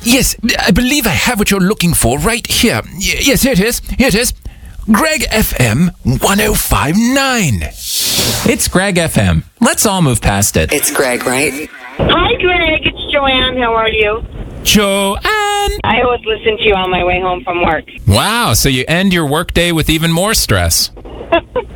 Yes, I believe I have what you're looking for right here. Yes, here it is. Here it is. Greg FM 1059. It's Greg FM. Let's all move past it. It's Greg, right? Hi, Greg. It's Joanne. How are you? Joanne. I always listen to you on my way home from work. Wow, so you end your workday with even more stress.